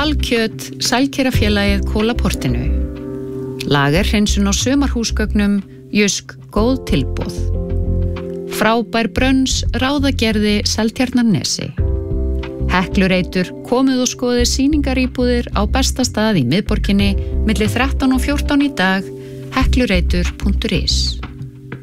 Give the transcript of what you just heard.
Valkjöt, Sælkerafélagið Kólaportinu. Lagerhreinsun á sumarhúsgögnum, Jysk góð tilboð. Frábær brönns, Ráðagerði, Seltjarnarnesi. Heklureitur, komið og skoðið sýningaríbúðir á besta stað í miðborginni milli 13 og 14 í dag, heklureitur.is.